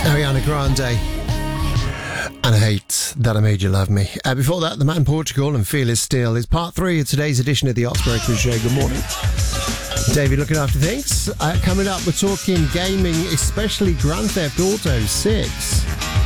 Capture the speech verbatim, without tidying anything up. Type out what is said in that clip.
Ariana Grande. And I Hate That I Made You Love Me. Uh, before that, The Man Portugal and Feel Is Still is part three of today's edition of the Ox Breakfast Show. Good morning. David looking after things. Uh, coming up, we're talking gaming, especially Grand Theft Auto six.